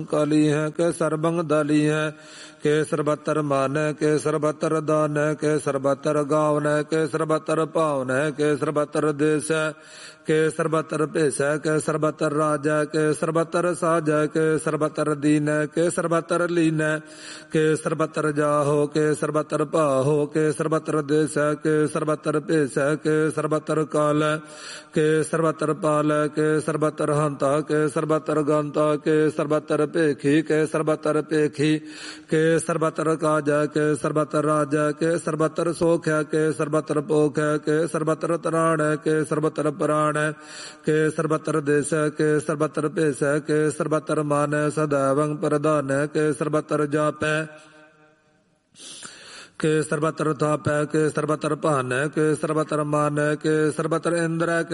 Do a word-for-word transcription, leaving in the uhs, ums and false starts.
ਕਾਲੀ ਹੈ ਕਿ ਸਰਬੰਗ ਦਾਲੀ ਹੈ ਕਿ ਸਰਬਤਰ ਮਾਨੈ ਕਿ ਸਰਬਤਰ ਦਾਨੈ ਕਿ ਸਰਬਤਰ ਗਾਵਨੈ ਕਿ ਸਰਬਤਰ ਭਾਵਨੈ ਕਿ ਸਰਬਤਰ ਦੇਸੈ ਕਿ ਸਰਬਤਰ ਭੇਸੈ ਕਿ ਸਰਬਤਰ ਰਾਜੈ ਕਿ ਸਰਬਤਰ ਸਾਜੈ ਕਿ ਸਰਬਤਰ ਦੀਨੈ ਕਿ ਸਰਬਤਰ ਲੀਨੈ ਕਿ ਸਰਬਤਰ ਜਾਹੋ ਕਿ ਸਰਬਤਰ ਭਾਹੋ ਕਿ ਸਰਬਤਰ ਦੇਸੈ ਕਿ ਸਰਬਤਰ ਭੇਸੈ ਕਿ ਸਰਬਤਰ ਕਾਲੈ ਕਿ ਸਰਬਤਰ ਪਾਲੈ ਕਿ ਸਰਬਤਰ ਹੰਤਾ ਕਿ ਸਰਬਤਰ ਗੰਤਾ ਕਿ ਸਰਬਤਰ ਭੇਖੀ ਕਿ ਸਰਬਤਰ ਭੇਖੀ ਕਿ ਸਰਬਤਰ ਕਾਜੈ ਕਿ ਸਰਬਤਰ ਰਾਜੈ ਕਿ ਸਰਬਤਰ ਸੋਖੈ ਕਿ ਸਰਬਤਰ ਪੋਖੈ ਕਿ ਸਰਬਤਰ ਤਰਾਣੈ ਕਿ ਸਰਬਤਰ ਪ੍ਰਾਣੈ ਕਿ ਸਰਬਤਰ ਦੇਸੈ ਕਿ ਸਰਬਤਰ ਭੇਸੈ ਕਿ ਸਰਬਤਰ ਮਾਨੈ ਸਦੈਵੰ ਪ੍ਰਧਾਨੈ ਕਿ ਸਰਬਤਰ ਜਾਪੈ ਕਿ ਸਰਬਤਰ ਥਾਪੈ ਕਿ ਸਰਬਤਰ ਭਾਨੈ ਕਿ ਸਰਬਤਰ ਮਾਨੈ ਕਿ ਸਰਬਤਰ ਇੰਦਰੈ